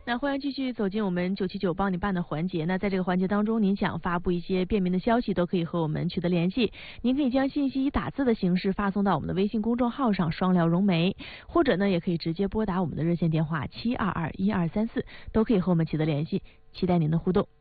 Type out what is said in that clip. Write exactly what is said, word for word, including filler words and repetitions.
那欢迎继续走进我们九七九帮你办的环节。那在这个环节当中，您想发布一些便民的消息，都可以和我们取得联系。您可以将信息以打字的形式发送到我们的微信公众号上"双聊融媒"，或者呢，也可以直接拨打我们的热线电话七二二一二三四，都可以和我们取得联系。期待您的互动。